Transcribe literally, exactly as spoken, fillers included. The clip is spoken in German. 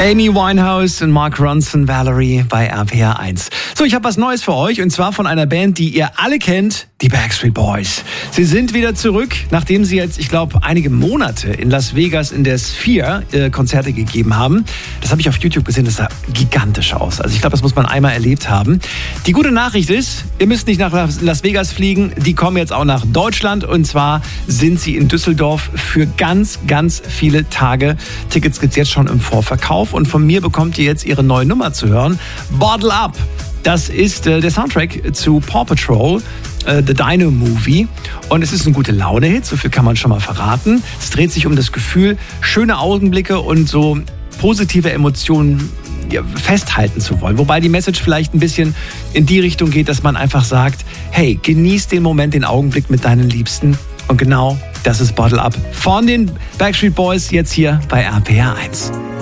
Amy Winehouse und Mark Ronson, Valerie bei R P R eins. So, ich habe was Neues für euch und zwar von einer Band, die ihr alle kennt, die Backstreet Boys. Sie sind wieder zurück, nachdem sie jetzt, ich glaube, einige Monate in Las Vegas in der Sphere äh, Konzerte gegeben haben. Das habe ich auf YouTube gesehen, das sah gigantisch aus. Also ich glaube, das muss man einmal erlebt haben. Die gute Nachricht ist, ihr müsst nicht nach Las Vegas fliegen, die kommen jetzt auch nach Deutschland und zwar sind sie in Düsseldorf für ganz, ganz viele Tage. Tickets gibt's jetzt schon im Vorverkauf und von mir bekommt ihr jetzt ihre neue Nummer zu hören. Bottle Up. Das ist äh, der Soundtrack zu Paw Patrol, äh, The Dino Movie. Und es ist ein gute Laune-Hit, so viel kann man schon mal verraten. Es dreht sich um das Gefühl, schöne Augenblicke und so positive Emotionen ja, festhalten zu wollen. Wobei die Message vielleicht ein bisschen in die Richtung geht, dass man einfach sagt, hey, genieß den Moment, den Augenblick mit deinen Liebsten. Und genau das ist Bottle Up von den Backstreet Boys jetzt hier bei R P R eins.